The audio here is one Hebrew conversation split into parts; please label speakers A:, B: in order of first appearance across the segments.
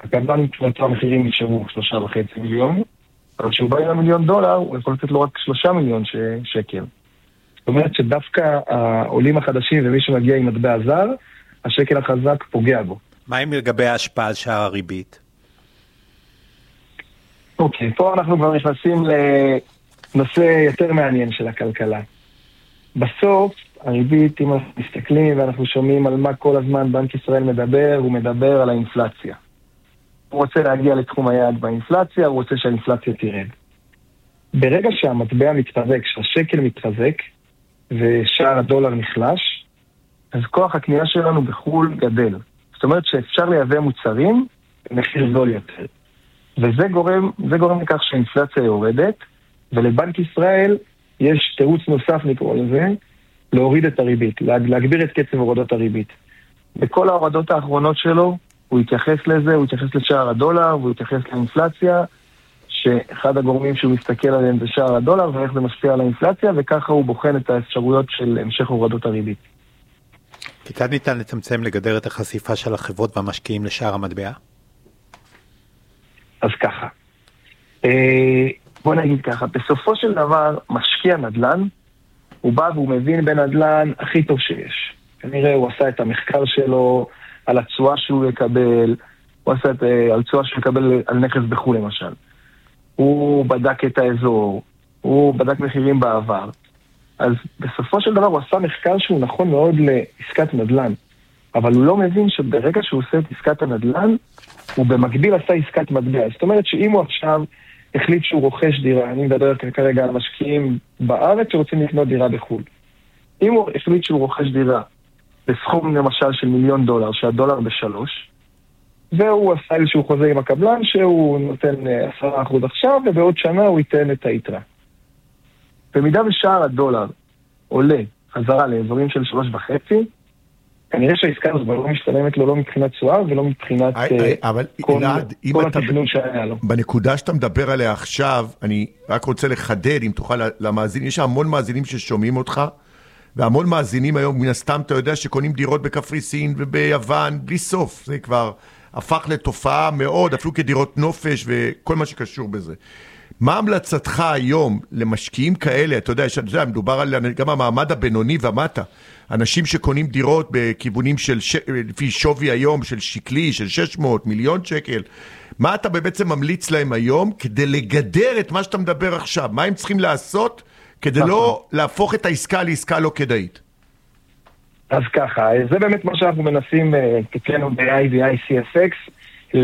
A: הקבלן מבחינתו המחירים נשארו 3.5 מיליון, אבל כשהוא בא עם $1 מיליון, הוא יכול לתת לו רק 3 מיליון שקל. זאת אומרת שדווקא העולים החדשים ומי שמגיע עם מטבע זר, השקל החזק פוגע בו.
B: מה עם לגבי ההשפעה על שער הריבית?
A: אוקיי, פה אנחנו כבר נכנסים לנושא יותר מעניין של הכלכלה. בסוף, הריבית, אם אנחנו מסתכלים ואנחנו שומעים על מה כל הזמן בנק ישראל מדבר, הוא מדבר על האינפלציה. הוא רוצה להגיע לתחום היעד באינפלציה, הוא רוצה שהאינפלציה תירד. ברגע שהמטבע מתחזק, שהשקל מתחזק, ושער הדולר נחלש, אז כוח הקנייה שלנו בחול גדל. זאת אומרת שאפשר לייבא מוצרים במחיר זול יותר. וזה גורם לכך שהאינפלציה יורדת, ולבנק ישראל יש תירוץ נוסף נקרא לזה, להוריד את הריבית, להגביר את קצב הורדות הריבית. בכל ההורדות האחרונות שלו, הוא יתייחס לזה, הוא יתייחס לשער הדולר, והוא יתייחס לאינפלציה, שאחד הגורמים שהוא מסתכל עליהם זה שער הדולר, ואיך זה משפיע על האינפלציה, וככה הוא בוחן את האפשרויות של המשך הורדות הריבית.
B: כיצד ניתן לצמצם לגדר את החשיפה של החברות והמשקיעים לשער המטבע?
A: אז ככה. בוא נגיד ככה, בסופו של דבר, משקיע נדל"ן, הוא בא והוא מבין בנדל"ן הכי טוב שיש. כנראה הוא עשה את המחקר שלו על התשואה שהוא יקבל, הוא עשה על תשואה שהוא יקבל על נכס בחו"ל למשל. הוא בדק את האזור, הוא בדק מחירים בעבר. אז בסופו של דבר הוא עשה מחקר שהוא נכון מאוד לעסקת נדל"ן. אבל הוא לא מבין שברגע שהוא עושה את עסקת הנדל"ן, הוא במקביל עשה עסקת מטבע. זאת אומרת שאם הוא עכשיו החליט שהוא רוכש דירה, אני מדבר כרגע על משקיעים בארץ שרוצים לקנות דירה בחו"ל. אם הוא החליט שהוא רוכש דירה בסכום למשל של $1 מיליון, שהדולר ב3, והוא עשה איזשהו חוזה עם הקבלן שהוא נותן 10% עכשיו, ובעוד שנה הוא ייתן את היתרה. במידה ושער הדולר עולה חזרה לאזורים של 3.5, כנראה שהעסקה הזאת לא משתלמת לו לא מבחינת תשואה ולא מבחינת כל התכנון שהיה לו.
C: בנקודה שאתה מדבר עליה עכשיו, אני רק רוצה לחדד, אם תוכל למאזינים, יש המון מאזינים ששומעים אותך, והמון מאזינים היום, מן הסתם אתה יודע שקונים דירות בקפריסין וביוון, בלי סוף, זה כבר הפך לתופעה מאוד, אפילו כדירות נופש וכל מה שקשור בזה. מה המלצתך היום למשקיעים כאלה? אתה יודע, מדובר על גם המעמד הבינוני ומטה. אנשים שקונים דירות בכיוונים של, לפי שווי היום של שקלי, של 600 מיליון שקל. מה אתה בעצם ממליץ להם היום כדי לגדר את מה שאתה מדבר עכשיו? מה הם צריכים לעשות כדי לא להפוך את העסקה לעסקה לא כדאית?
A: אז ככה, זה באמת מה שאנחנו מנסים ככלנו ב-IVI CFX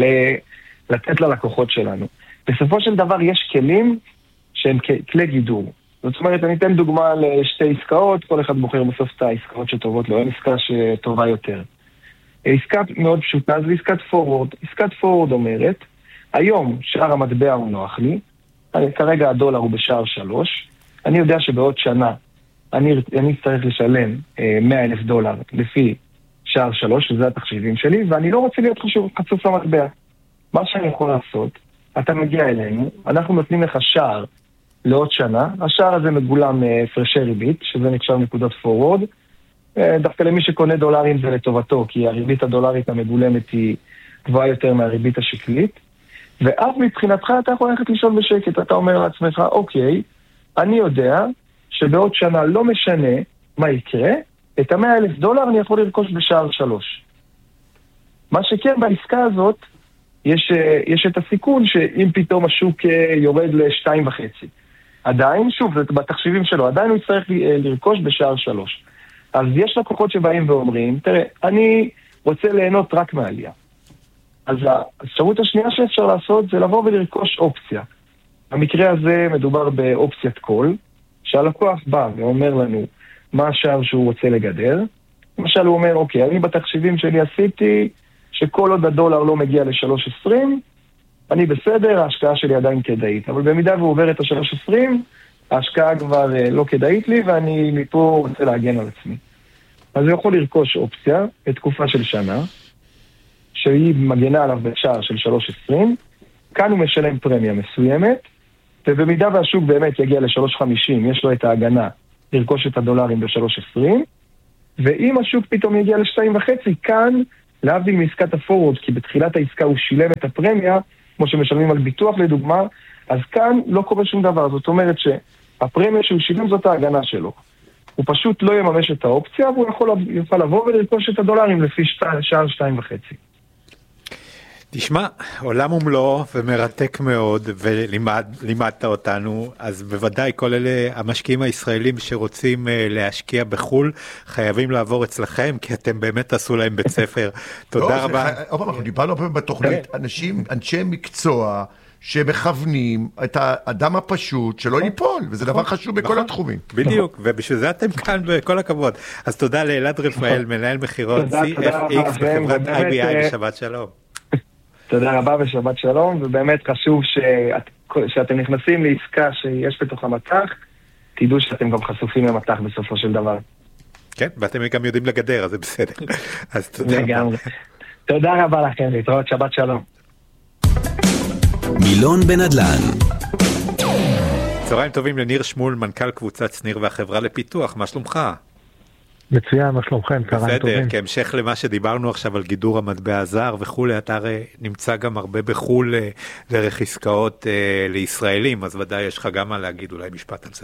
A: לתת ללקוחות שלנו. בסופו של דבר יש כלים שהם כלי גידור. זאת אומרת, אני אתן דוגמה לשתי עסקאות, כל אחד בוחר בסוף את העסקאות שטובות לו, אין עסקה שטובה יותר. עסקה מאוד פשוטה, זה עסקת פורוורד. עסקת פורוורד אומרת, היום שער המטבע הוא נוח לי, כרגע הדולר הוא בשער 3, אני יודע שבעוד שנה אני צריך לשלם $100,000 לפי שער 3, שזה התחשיבים שלי, ואני לא רוצה להיות חשוף למטבע. מה שאני יכול לעשות, אתה מגיע אלינו, אנחנו נותנים לך שער לעוד שנה, השער הזה מגולם הפרשי ריבית, שזה נחשב נקודות פורוורד, דווקא למי שקונה דולרים זה לטובתו, כי הריבית הדולרית המגולמת היא גבוהה יותר מהריבית השקלית, ואז מבחינתך אתה יכול ללכת לשאול בשקט, אתה אומר לעצמך, אוקיי, אני יודע שבעוד שנה לא משנה מה יקרה, את $100,000 אני יכול לרכוש בשער 3. מה שכן בעסקה הזאת, יש את הסיכון שאם פתאום השוק יורד ל2.5. עדיין, שוב, זה בתחשיבים שלו, עדיין הוא יצטרך לרכוש בשער 3. אז יש לקוחות שבאים ואומרים, תראה, אני רוצה ליהנות רק מעלייה. אז האפשרות השנייה שאפשר לעשות זה לבוא ולרכוש אופציה. במקרה הזה מדובר באופציית קול, שהלקוח בא ואומר לנו מה השער שהוא רוצה לגדר. למשל הוא אומר, אוקיי, אני בתחשיבים שלי עשיתי שכל עוד הדולר לא מגיע ל3.20, אני בסדר, ההשקעה שלי עדיין כדאית. אבל במידה והוא עובר את ה3.20, ההשקעה כבר לא כדאית לי, ואני מפה רוצה להגן על עצמי. אז הוא יכול לרכוש אופציה בתקופה של שנה, שהיא מגנה עליו בשער של 3.20, כאן הוא משלם פרמיה מסוימת, ובמידה והשוק באמת יגיע ל3.50, יש לו את ההגנה לרכוש את הדולרים ב3.20, ואם השוק פתאום יגיע ל2.5, כאן להבדיל מעסקת הפורוורד, כי בתחילת העסקה הוא שילם את הפרמיה, כמו שמשלמים על ביטוח לדוגמה, אז כאן לא קורה שום דבר. זאת אומרת שהפרמיה שהוא שילם זאת ההגנה שלו. הוא פשוט לא יממש את האופציה, והוא יוכל לבוא ולרכוש את הדולרים לפי שער 2.5.
B: תשמע, עולם ומלואו ומרתק מאוד, ולימדת אותנו, אז בוודאי כל אלה המשקיעים הישראלים שרוצים להשקיע בחול, חייבים לעבור אצלכם, כי אתם באמת תעשו להם בית ספר. תודה רבה.
C: אנחנו דיברנו הרבה בתוכנית, אנשי מקצוע שמכוונים את האדם הפשוט שלא ייפול, וזה דבר חשוב בכל התחומים.
B: בדיוק, ובשביל זה אתם כאן בכל הכבוד. אז תודה לאלעד רפאל, מנהל מכירות CFX בחברת IBI, ושבת שלום.
A: תודה רבה ושבת שלום, ובאמת חשוב שאתם נכנסים לעסקה שיש בתוך המטח, תדעו שאתם גם חשופים למטח בסופו של דבר.
B: כן, ואתם גם יודעים לגדר, אז זה בסדר. אז תודה רבה.
A: תודה רבה לכם, להתראות, שבת שלום.
D: מילון בנדל"ן.
B: צהריים טובים לניר שמול, מנכ"ל קבוצת שניר והחברה לפיתוח, מה שלומך?
E: מצוין, מה שלומכם? צהריים טובים.
B: בסדר, כהמשך למה שדיברנו עכשיו על גידור המטבע הזר וכולי, אתה הרי נמצא גם הרבה בחול דרך עסקאות לישראלים, אז ודאי יש לך גם מה להגיד, אולי משפט על זה.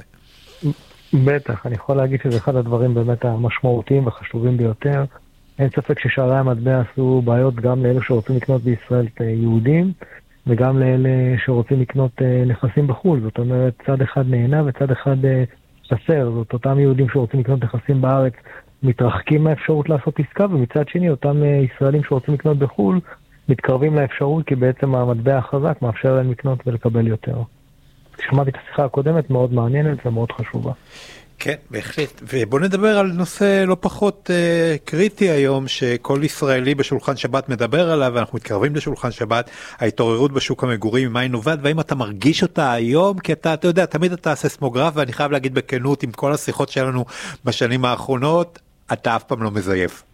E: בטח, אני יכול להגיד שזה אחד הדברים באמת המשמעותיים וחשובים ביותר. אין ספק ששערי המטבע עשו בעיות גם לאלו שרוצים לקנות בישראל יהודים, וגם לאלה שרוצים לקנות נכסים בחול. זאת אומרת, צד אחד נהנה וצד אחד חסר. זאת אותם יהודים שרוצים לקנות נכסים בארץ מתרחקים מהאפשרות לעשות עסקה, ומצד שני אותם ישראלים שרוצים לקנות בחול מתקרבים לאפשרות, כי בעצם המטבע החזק מאפשר להם לקנות ולקבל יותר. שמעתי את השיחה הקודמת, מאוד מעניינת ומאוד חשובה.
B: כן, בהחלט. ובוא נדבר על נושא לא פחות קריטי היום, שכל ישראלי בשולחן שבת מדבר עליו, ואנחנו מתקרבים לשולחן שבת, ההתעוררות בשוק המגורים, ממה היא נובעת, והאם אתה מרגיש אותה היום, כי אתה יודע, תמיד אתה ססמוגרף, ואני חייב להגיד בכנות, עם כל השיחות שלנו בשנים האחרונות, אתה אף פעם לא מזייף.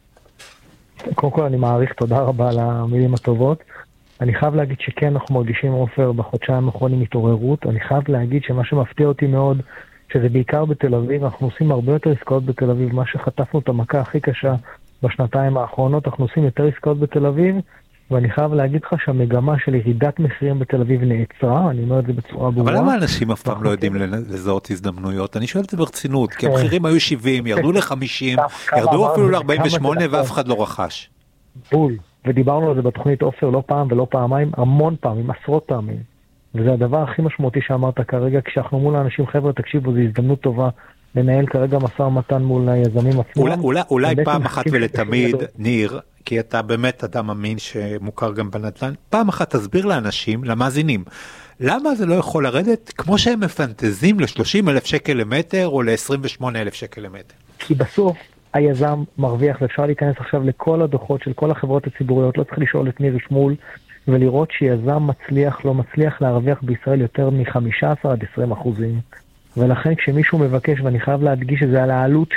E: קודם כל אני מעריך, תודה רבה על המילים הטובות. אני חייב להגיד שכן, אנחנו מרגישים עופר בחודשיים האחרונים התעוררות. אני חייב להגיד שמה שמפתיע אותי מאוד, שזה בעיקר בתל אביב, אנחנו עושים הרבה יותר עסקאות בתל אביב, מה שחטפנו את המכה הכי קשה בשנתיים האחרונות, אנחנו עושים יותר עסקאות בתל אביב, ואני חייב להגיד לך שהמגמה של ירידת מחירים בתל אביב נעצרה, אני אומר את זה בצורה ברורה.
B: אבל למה אנשים אף פעם לא יודעים לזהות הזדמנויות? אני שואל את זה ברצינות, כי המחירים היו 70, ירדו ל-50, ירדו אפילו ל-48 ואף אחד לא רכש.
E: בול, ודיברנו על זה בתוכנית עופר לא פעם ולא פעמיים, המון פעמים, עשרות פעמים. וזה הדבר הכי משמעותי שאמרת כרגע, כשאנחנו מול האנשים, חבר'ה, תקשיבו, זו הזדמנות טובה לנהל כרגע משא ומתן מול היזמים עצמם.
B: אולי פעם אחת ולתמיד, ניר, כי אתה באמת אדם אמין שמוכר גם בנדל"ן, פעם אחת תסביר לאנשים, למאזינים, למה זה לא יכול לרדת כמו שהם מפנטזים ל-30,000 שקל למטר או ל-28,000 שקל למטר?
E: כי בסוף היזם מרוויח, ואפשר להיכנס עכשיו לכל הדוחות של כל החברות הציבוריות, לא צריך לשאול את ניר שמול, ולראות שיזם מצליח, לא מצליח להרוויח בישראל יותר מ-15-20%. ולכן כשמישהו מבקש, ואני חייב להדגיש שזה על העלות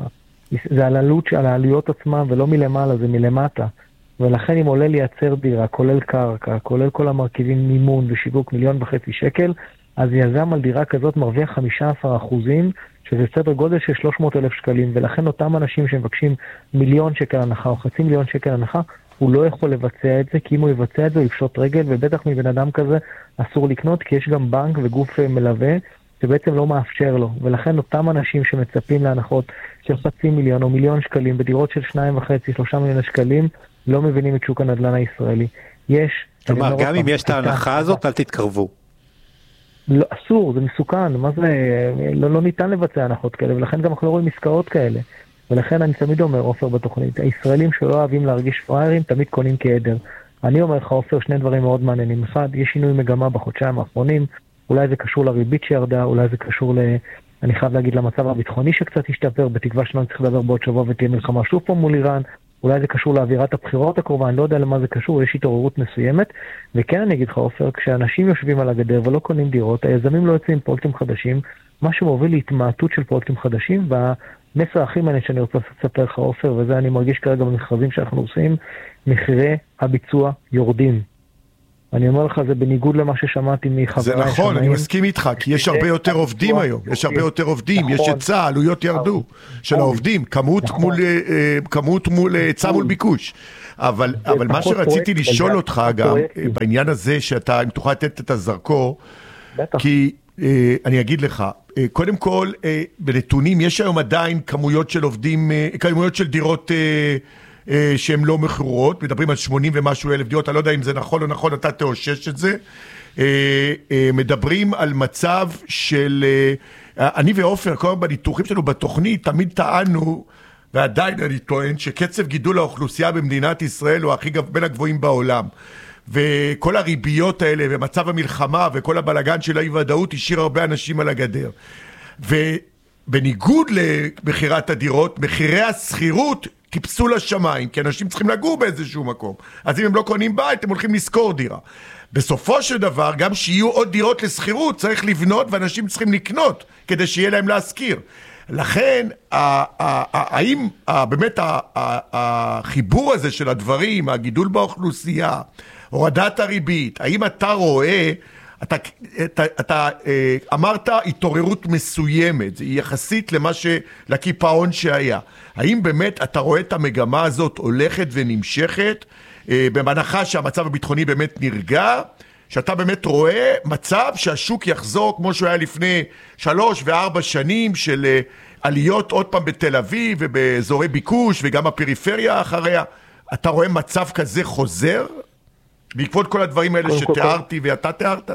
E: זה על העלויות עצמם, ולא מלמעלה, זה מלמטה. ולכן אם עולה לייצר דירה, כולל קרקע, כולל כל המרכיבים מימון ושיווק 1.5 מיליון שקל, אז יזם על דירה כזאת מרוויח 15%, שזה סדר גודל של 300,000 שקלים. ולכן אותם אנשים שמבקשים 1,000,000 שקל הנחה או 500,000 שקל הנחה, הוא לא יכול לבצע את זה, כי אם הוא יבצע את זה הוא יפשוט רגל, ובטח מבן אדם כזה אסור לקנות, כי יש גם בנק וגוף מלווה שבעצם לא מאפשר לו. ולכן אותם אנשים שמצפים להנחות של 500,000 או 1,000,000 שקלים בדירות של 2.5-3 מיליון שקלים, לא מבינים את שוק הנדל"ן הישראלי.
B: כלומר, גם אם יש את ההנחה הזאת, אל תתקרבו.
E: לא, אסור, זה מסוכן, מה זה, לא ניתן לבצע הנחות כאלה, ולכן גם אנחנו לא רואים עסקאות כאלה. ולכן אני תמיד אומר, עופר, בתוכנית, הישראלים שלא אוהבים להרגיש פריירים, תמיד קונים כעדר. אני אומר לך, עופר, שני דברים מאוד מעניינים. אחד, יש שינוי מגמה בחודשיים האחרונים, אולי זה קשור לריבית שירדה, אולי זה קשור אני חייב להגיד למצב הביטחוני שקצת השתפר, בתקווה שלנו צריך לדבר בעוד שבוע ותהיה מלחמה שוב פה מול איראן, אולי זה קשור לאווירת הבחירות הקרובה, אני לא יודע למה זה קשור, יש התעוררות מסוימת, וכן אני אגיד לך, עופר, כשאנשים יושבים על הגדר ולא קונים דירות, היזמים לא יוצאים פרויקטים חדשים, מה שמוביל להתמעטות של פרויקטים חדשים, והמסר הכי מעניין שאני רוצה לספר לך, עופר, וזה אני מרגיש כרגע במכרזים שאנחנו עושים, מחירי הביצוע יורדים. אני אומר לך, זה בניגוד למה ששמעתי מחברי
C: זה נכון, אני מסכים איתך, כי יש הרבה יותר עובדים היום, יש הרבה יותר עובדים, יש היצע, עלויות ירדו של העובדים, כמות מול היצע מול ביקוש. אבל מה שרציתי לשאול אותך גם, בעניין הזה, שאתה, אם תוכל לתת את הזרקור, כי אני אגיד לך, קודם כל, בנתונים, יש היום עדיין כמויות של עובדים, כמויות של דירות שהן לא מכירות, מדברים על 80 ומשהו אלף דירות, אני לא יודע אם זה נכון או נכון, אתה תאושש את זה. מדברים על מצב של, אני ואופר, כל בניתוחים שלנו בתוכנית, תמיד טענו, ועדיין אני טוען, שקצב גידול האוכלוסייה במדינת ישראל הוא הכי בין הגבוהים בעולם. וכל הריביות האלה, ומצב המלחמה, וכל הבלגן של האי-ודאות, השאיר הרבה אנשים על הגדר. ובניגוד למחירת הדירות, מחירי הסחירות טיפסו לשמיים, כי אנשים צריכים לגור באיזשהו מקום. אז אם הם לא קונים בית, הם הולכים לשכור דירה. בסופו של דבר, גם שיהיו עוד דירות לסחירות, צריך לבנות, ואנשים צריכים לקנות, כדי שיהיה להם להשכיר. לכן, האם באמת החיבור הזה של הדברים, הגידול באוכלוסייה, הורדת הריבית, האם אתה רואה, אתה אמרת התעוררות מסוימת, היא יחסית לקיפאון שהיה. האם באמת אתה רואה את המגמה הזאת הולכת ונמשכת, בהנחה שהמצב הביטחוני באמת נרגע, שאתה באמת רואה מצב שהשוק יחזור כמו שהוא היה לפני 3 ו4 שנים של עליות עוד פעם בתל אביב ובאזורי ביקוש וגם הפריפריה אחריה, אתה רואה מצב כזה חוזר? בעקבות כל הדברים האלה שתיארתי ואתה תיארת?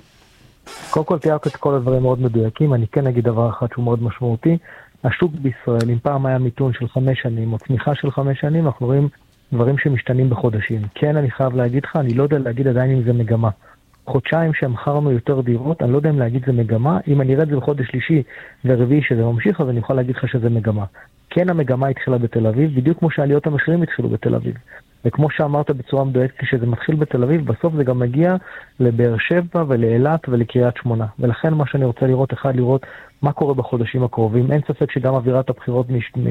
E: קודם כל תיארת את כל הדברים מאוד מדויקים, אני כן אגיד דבר אחד שהוא מאוד משמעותי, השוק בישראל, אם פעם היה מיתון של 5 שנים או צמיחה של 5 שנים, אנחנו רואים דברים שמשתנים בחודשים. כן, אני חייב להגיד לך, אני לא יודע להגיד עדיין אם זה מגמה. חודשיים שמכרנו יותר דירות, אני לא יודע אם להגיד זה מגמה, אם אני אראה את זה בחודש שלישי ורביעי שזה ממשיך, אז אני יכול להגיד לך שזה מגמה. כן, המגמה התחילה בתל אביב, בדיוק כמו שעליות המחירים התחילו בתל אביב. וכמו שאמרת בצורה מדויקת, כשזה מתחיל בתל אביב, בסוף זה גם מגיע לבאר שבע ולאילת ולקריית שמונה. ולכן מה שאני רוצה לראות, לראות מה קורה בחודשים הקרובים. אין ספק שגם אווירת הבחירות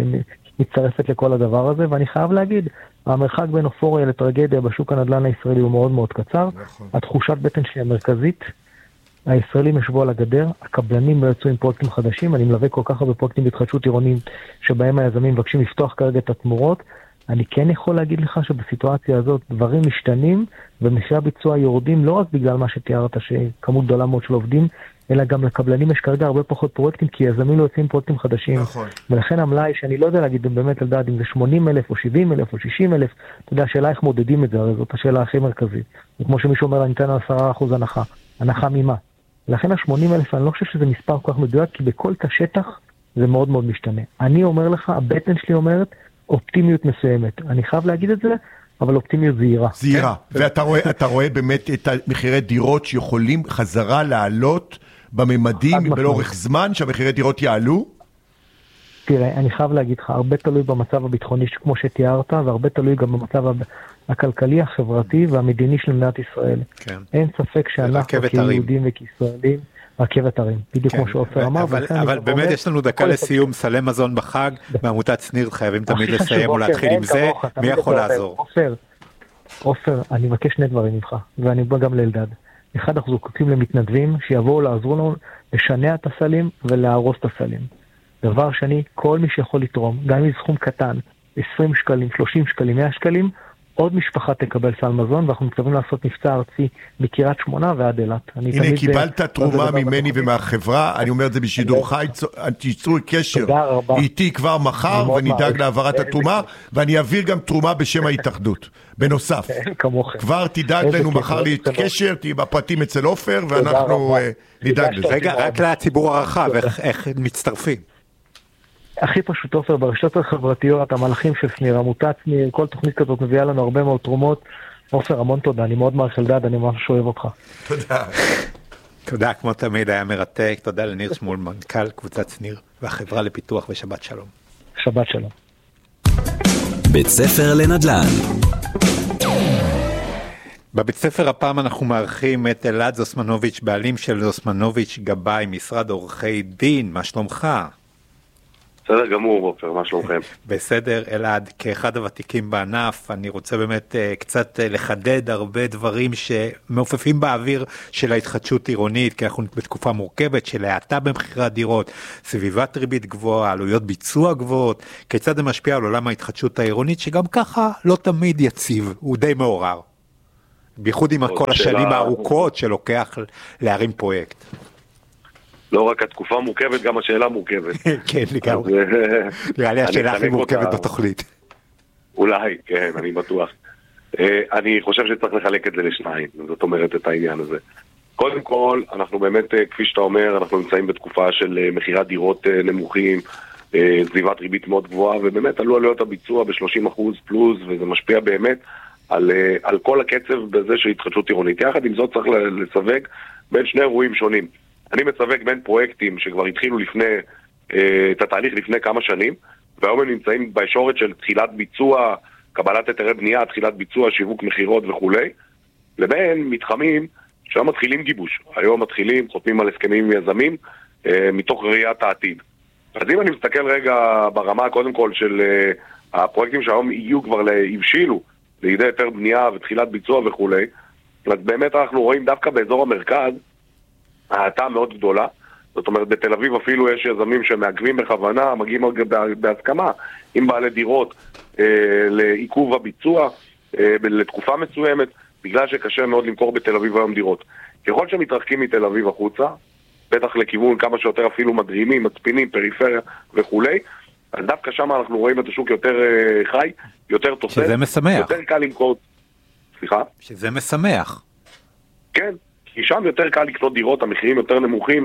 E: מצטרפת לכל הדבר הזה, ואני חייב להגיד, המרחק בין אופוריה לטרגדיה בשוק הנדל"ן הישראלי הוא מאוד מאוד קצר. התחושת בטן שלי המרכזית, הישראלים ישבו על הגדר, הקבלנים לא יצאו עם פרויקטים חדשים, אני מלווה כל כך הרבה פרויקטים בהתחדשות עירונית, שבהם היזמים מבקשים לפתוח כרגע את התמורות. אני כן יכול להגיד לך שבסיטואציה הזאת דברים משתנים, ומחירי הביצוע יורדים לא רק בגלל מה שתיארת, שכמות גדולה מאוד של עובדים, אלא גם לקבלנים יש כרגע הרבה פחות פרויקטים, כי יזמים לא יוצאים פרויקטים חדשים.
C: נכון.
E: ולכן המלאי, שאני לא יודע להגיד באמת לדעת אם זה 80,000 או 70,000 או 60,000, אתה יודע, השאלה איך מודדים את זה, הרי זאת השאלה הכי מרכזית. וכמו שמישהו אומר, אני אתן 10% הנחה. הנחה ממה? לכן ה-80,000, אני לא חושב שזה מספר כל כך מדויק, כי בכל תא שטח זה מאוד מאוד משתנה. אני אומר לך, הבטן שלי אומרת, אופטימיות מסוימת. אני חייב להגיד את זה, אבל אופטימיות זהירה.
C: זהירה. ואתה רואה באמת את מחירי דירות שיכולים חזרה לעלות בממדים ולאורך זמן שהמחירי דירות יעלו?
E: תראה, אני חייב להגיד לך, הרבה תלוי במצב הביטחוני כמו שתיארת, והרבה תלוי גם במצב הכלכלי, החברתי והמדיני של מדינת ישראל. כן. אין ספק שאנחנו כיהודים וכישראלים, רכבת הרים, בדיוק כמו שאופר אמר.
B: אבל באמת יש לנו דקה לסיום, סלי מזון בחג, בעמותת שניר, חייבים תמיד לסיים ולהתחיל עם זה, מי יכול לעזור?
E: אופר, אני מבקש 2 דברים ממך, ואני בא גם לאלדד. אחד, אנחנו זקוקים למתנדבים שיבואו לעזור לנו לשנע את הסלים ולהרוס את הסלים. דבר שני, כל מי שיכול לתרום, גם אם סכום קטן, 20 שקלים, 30 שקלים, 100 שקלים, עוד משפחה תקבל סל מזון, ואנחנו מתכוונים לעשות מבצע ארצי מקריית שמונה ועד אילת.
C: הנה, קיבלת תרומה ממני ומהחברה, אני אומר את זה בשידור חי, תיצרו קשר איתי כבר מחר, ונדאג להעברת התרומה, ואני אעביר גם תרומה בשם ההתאחדות, בנוסף. כבר תדאג לנו מחר להתקשר, תהיה בפרטים אצל אופר, ואנחנו נדאג לזה.
B: רגע, רק לציבור הרחב, איך מצטרפים?
E: הכי פשוט, אופר, ברשתות החברתיות, המלאכים של שניר, עמותת שניר, כל תוכנית כזאת מביאה לנו הרבה מאוד תרומות. אופר, המון תודה, אני מאוד מעריך אלדד, אני ממש אוהב אותך.
C: תודה.
B: תודה, כמו תמיד, היה מרתק. תודה לניר שמואל, מנכ"ל קבוצת שניר והחברה לפיתוח, ושבת שלום.
E: שבת שלום.
D: בית ספר לנדל"ן.
B: בבית ספר הפעם אנחנו מארחים את אלעד זוסמנוביץ', בעלים של זוסמנוביץ' גבאי, משרד עורכי דין. מה שלומך?
F: בסדר גמור, עופר, מה שלומכם?
B: בסדר, אלעד, כאחד הוותיקים בענף, אני רוצה באמת קצת לחדד הרבה דברים שמעופפים באוויר של ההתחדשות עירונית, כי אנחנו בתקופה מורכבת של האטה במחירי הדירות, סביבת ריבית גבוהה, עלויות ביצוע גבוהות, כיצד זה משפיע על עולם ההתחדשות העירונית, שגם ככה לא תמיד יציב, הוא די מעורר. בייחוד עם כל השנים הארוכות שלוקח להרים פרויקט.
F: לא רק התקופה מורכבת, גם השאלה מורכבת.
B: כן, לגמרי. נראה לי השאלה הכי מורכבת בתוכנית.
F: אולי, כן, אני בטוח. אני חושב שצריך לחלק את זה לשניים, זאת אומרת את העניין הזה. קודם כל, אנחנו באמת, כפי שאתה אומר, אנחנו נמצאים בתקופה של מחירת דירות נמוכים, סביבת ריבית מאוד גבוהה, ובאמת עלו עלויות הביצוע ב-30% פלוס, וזה משפיע באמת על כל הקצב בזה של התחדשות עירונית. יחד עם זאת צריך לסווג בין שני אירועים שונים. אני מסווג בין פרויקטים שכבר התחילו את התהליך לפני כמה שנים, והיום הם נמצאים בישורת של תחילת ביצוע, קבלת היתרי בנייה, תחילת ביצוע, שיווק מחירות וכו', לבין מתחמים שם מתחילים גיבוש. היום מתחילים, חותמים על הסכמים עם יזמים, מתוך ראיית העתיד. אז אם אני מסתכל רגע ברמה קודם כל של הפרויקטים שהיום יהיו כבר הבשילו, לידי היתר בנייה ותחילת ביצוע וכו', אז באמת אנחנו רואים דווקא באזור המרכז, ההאטה מאוד גדולה. זאת אומרת, בתל אביב אפילו יש יזמים שמעכבים בכוונה, מגיעים בהסכמה עם בעלי דירות לעיכוב הביצוע לתקופה מסוימת, בגלל שקשה מאוד למכור בתל אביב היום דירות. ככל שמתרחקים מתל אביב החוצה, בטח לכיוון כמה שיותר אפילו מדרימים, מצפינים, פריפריה וכו', אז דווקא שם אנחנו רואים את השוק יותר חי, יותר תוסס.
B: שזה משמח.
F: יותר קל למכור. סליחה?
B: שזה משמח.
F: כן, כי שם יותר קל לקנות דירות, המחירים יותר נמוכים,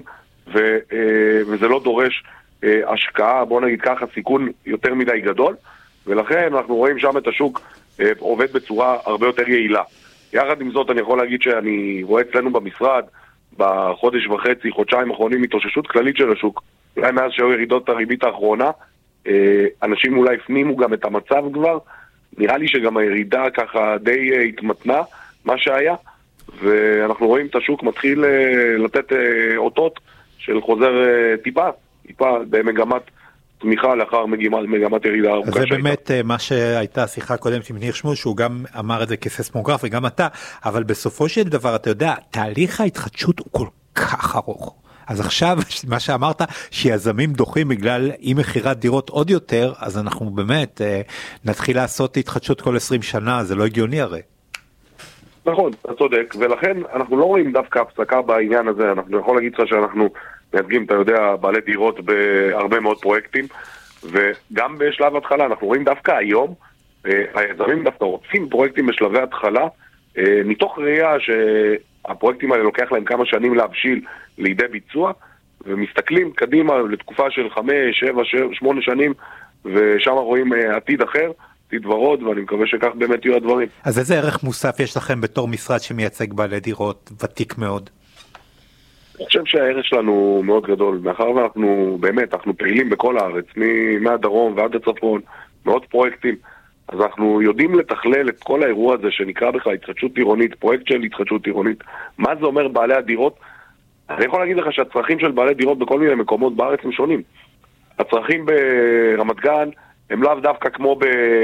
F: וזה לא דורש השקעה, בוא נגיד ככה, סיכון יותר מדי גדול, ולכן אנחנו רואים שם את השוק עובד בצורה הרבה יותר יעילה. יחד עם זאת אני יכול להגיד שאני רואה אצלנו במשרד, בחודש וחצי, חודשיים האחרונים, התאוששות כללית של השוק, אולי מאז שהיו ירידות הריבית האחרונה, אנשים אולי הפנימו גם את המצב כבר, נראה לי שגם הירידה ככה די התמתנה, מה שהיה, ואנחנו רואים את השוק מתחיל לתת אותות של חוזר טיפה במגמת תמיכה לאחר מגמת ירידה ארוכה
B: שהייתה. זה באמת מה שהייתה שיחה קודמת עם ניר שמואל, שהוא גם אמר את זה כססמוגרף וגם אתה, אבל בסופו של דבר אתה יודע, תהליך ההתחדשות הוא כל כך ארוך. אז עכשיו מה שאמרת שיזמים דוחים בגלל אי מחירת דירות עוד יותר, אז אנחנו באמת נתחיל לעשות התחדשות כל 20 שנה, זה לא הגיוני הרי.
F: נכון, אתה צודק, ולכן אנחנו לא רואים דווקא הפסקה בעניין הזה, אנחנו יכול להגיד לך שאנחנו מייצגים, אתה יודע, בעלי דירות בהרבה מאוד פרויקטים, וגם בשלב התחלה, אנחנו רואים דווקא היום, היזמים דווקא רוצים פרויקטים בשלבי התחלה, מתוך ראייה שהפרויקטים האלה לוקח להם כמה שנים להבשיל לידי ביצוע, ומסתכלים קדימה לתקופה של 5, 7, 8 שנים, ושם רואים עתיד אחר, עתיד ורוד, ואני מקווה שכך באמת יהיו הדברים.
B: אז איזה ערך מוסף יש לכם בתור משרד שמייצג בעלי דירות ותיק מאוד?
F: אני חושב שהערך שלנו מאוד גדול, מאחר ואנחנו באמת, אנחנו פעילים בכל הארץ, מהדרום ועד הצפון, מאוד פרויקטים, אז אנחנו יודעים לתכלל את כל האירוע הזה שנקרא בכלל התחדשות עירונית, פרויקט של התחדשות עירונית, מה זה אומר בעלי הדירות? אני יכול להגיד לך שהצרכים של בעלי דירות בכל מיני מקומות בארץ הם שונים. הצרכים ברמת גן הם לאו דווקא כמו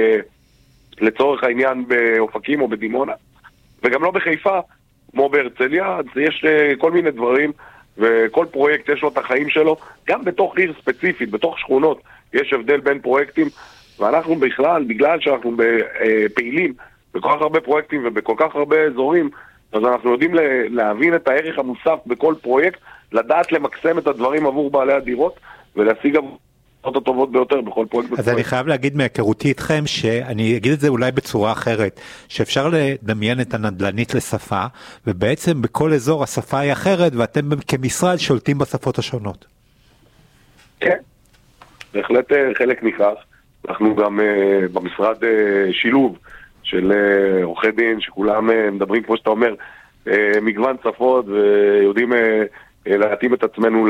F: לצורך העניין באופקים או בדימונה, וגם לא בחיפה, כמו בהרצליה, אז יש כל מיני דברים, וכל פרויקט יש לו את החיים שלו, גם בתוך עיר ספציפית, בתוך שכונות, יש הבדל בין פרויקטים, ואנחנו בכלל, בגלל שאנחנו פעילים בכל כך הרבה פרויקטים ובכל כך הרבה אזורים, אז אנחנו יודעים להבין את הערך המוסף בכל פרויקט, לדעת למקסם את הדברים עבור בעלי הדירות, ולהשיג את הטובות ביותר בכל פרויקט.
B: אז אני חייב להגיד מהיכרותי איתכם, שאני אגיד את זה אולי בצורה אחרת, שאפשר לדמיין את הנדלנית לשפה, ובעצם בכל אזור השפה היא אחרת, ואתם כמשרד שולטים בשפות השונות.
F: כן, בהחלט חלק מכך. אנחנו גם במשרד שילוב של עורכי דין, שכולם מדברים כמו שאתה אומר, מגוון שפות, ויודעים להתאים את עצמנו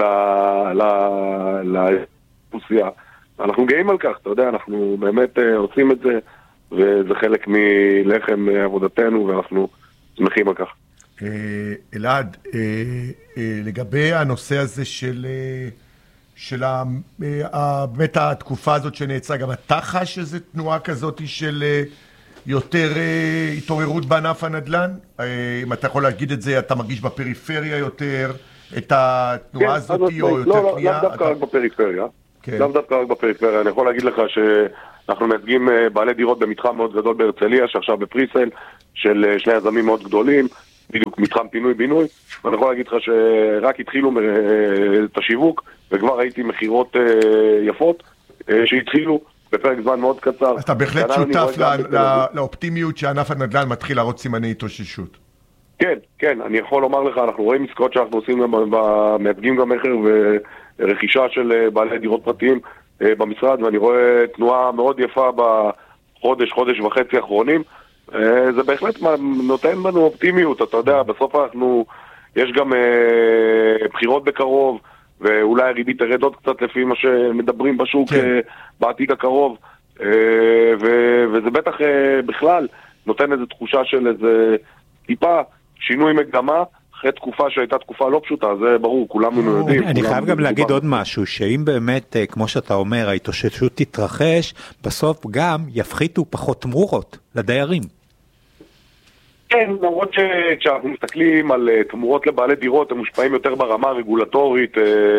F: לאוכלוסייה. אנחנו גאים על כך, אתה יודע, אנחנו באמת עושים את זה, וזה חלק מלחם עבודתנו, ואנחנו שמחים על כך.
C: אלעד, לגבי הנושא הזה של באמת התקופה הזאת שנעצרה, גם אתה חש איזו תנועה כזאת של יותר התעוררות בענף הנדל"ן? אם אתה יכול להגיד את זה, אתה מרגיש בפריפריה יותר את התנועה הזאת, או יותר קנייה?
F: לא, לאו דווקא רק בפריפריה. לאו דווקא רק בפריפריה. אני יכול להגיד לך שאנחנו מייצגים בעלי דירות במתחם מאוד גדול בהרצליה, שעכשיו בפריסל, של שני יזמים מאוד גדולים, בדיוק מתחם פינוי-בינוי, ואני יכול להגיד לך שרק התחילו את השיווק, וכבר ראיתי מחירות יפות שהתחילו בפרק זמן מאוד קצר.
C: אז אתה בהחלט שותף לאופטימיות שענף הנדל"ן מתחיל להראות סימני התאוששות.
F: כן, כן, אני יכול לומר לך, אנחנו רואים עסקאות שאנחנו עושים, מייצגים גם מכר ורכישה של בעלי דירות פרטיים במשרד, ואני רואה תנועה מאוד יפה בחודש, חודש וחצי האחרונים. זה בהחלט נותן לנו אופטימיות, אתה יודע, בסוף יש גם בחירות בקרוב, ואולי הריבית תרד עוד קצת לפי מה שמדברים בשוק בעתיד הקרוב, וזה בטח בכלל נותן איזו תחושה של איזה טיפה שינוי מגמה, אחרי תקופה שהייתה תקופה לא פשוטה, זה ברור, כולנו יודעים.
B: אני חייב גם להגיד עוד משהו, שאם באמת, כמו שאתה אומר, ההתאוששות תתרחש, בסוף גם יפחיתו פחות תמורות לדיירים.
F: כן, למרות שכשאנחנו מסתכלים על תמורות לבעלי דירות, הם מושפעים יותר ברמה הרגולטורית,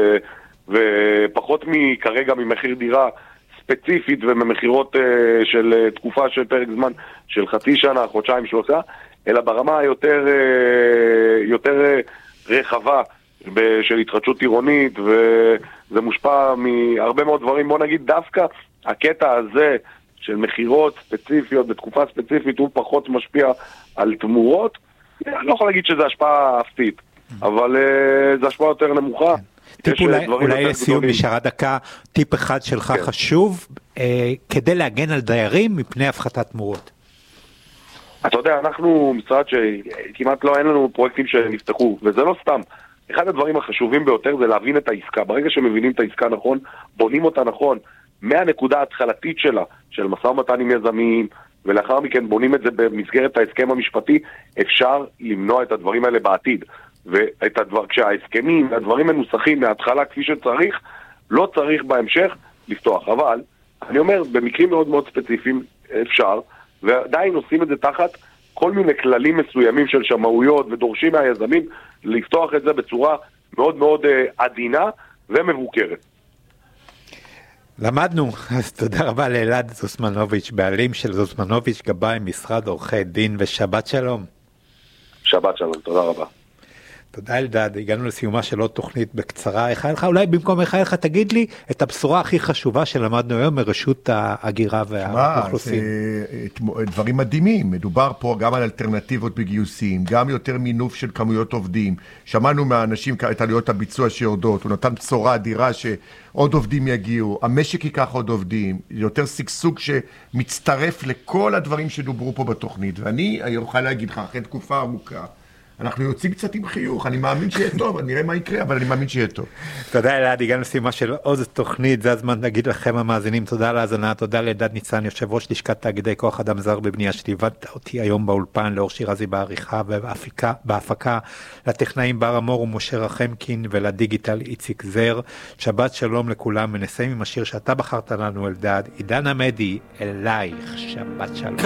F: ופחות כרגע ממחיר דירה ספציפית, וממחירות של תקופה של פרק זמן של חצי שנה, חודשיים, שלושה, אלא ברמה יותר רחבה של התחדשות עירונית, וזה מושפע מהרבה מאוד דברים. בוא נגיד דווקא הקטע הזה של מחירות ספציפיות בתקופה ספציפית הוא פחות משפיע על תמורות. אני לא יכול להגיד שזה השפעה אפתית, אבל זה השפעה יותר נמוכה.
B: טיפ אולי לסיום נשארה דקה, טיפ אחד שלך חשוב, כדי להגן על דיירים מפני הפחתת תמורות.
F: אתה יודע, אנחנו משרד שכמעט אין לנו פרויקטים שנפתחו, וזה לא סתם. אחד הדברים החשובים ביותר זה להבין את העסקה. ברגע שמבינים את העסקה נכון, בונים אותה נכון, מהנקודה ההתחלתית שלה, של משא ומתן עם יזמים, ולאחר מכן בונים את זה במסגרת ההסכם המשפטי, אפשר למנוע את הדברים האלה בעתיד. כשההסכמים, הדברים מנוסחים מההתחלה כפי שצריך, לא צריך בהמשך לפתוח. אבל, אני אומר, במקרים מאוד מאוד ספציפיים אפשר, ועדיין עושים את זה תחת כל מיני כללים מסוימים של שמאויות, ודורשים מהיזמים לפתוח את זה בצורה מאוד מאוד עדינה ומבוקרת.
B: למדנו, אז תודה רבה לאלעד זוסמנוביץ', בעלים של זוסמנוביץ' גבאי, משרד עורכי דין, ושבת שלום.
F: שבת שלום, תודה רבה.
B: תודה אלדד, הגענו לסיומה של עוד תוכנית בקצרה. אולי במקום לך תגיד לי את הבשורה הכי חשובה שלמדנו היום מרשות ההגירה והאוכלוסין.
C: דברים מדהימים, מדובר פה גם על אלטרנטיבות בגיוסים, גם יותר מינוף של כמויות עובדים. שמענו מהאנשים את עלויות הביצוע שיורדות, הוא נתן בשורה אדירה שעוד עובדים יגיעו, המשק ייקח עוד עובדים, יותר סגסוג שמצטרף לכל הדברים שדוברו פה בתוכנית. ואני אוכל להגיד לך, אחרי תקופה עמוקה, אנחנו יוצאים קצת עם חיוך, אני מאמין שיהיה טוב, נראה מה יקרה, אבל אני מאמין שיהיה טוב.
B: תודה אלעד, הגענו לסיומה של עוד תוכנית, זה הזמן להגיד לכם המאזינים, תודה על ההאזנה, תודה לאלדד ניצן, יושב ראש לשכת תאגידי כוח אדם זר בבנייה, שליווית אותי היום באולפן, לאור שירזי בעריכה ובהפקה, לטכנאים בר אמור ומשה רחמקין ולדיגיטל איציק זר. שבת שלום לכולם, ונסיים עם השיר שאתה בחרת לנו אלדד, עידן עמדי, אלייך, שבת שלום.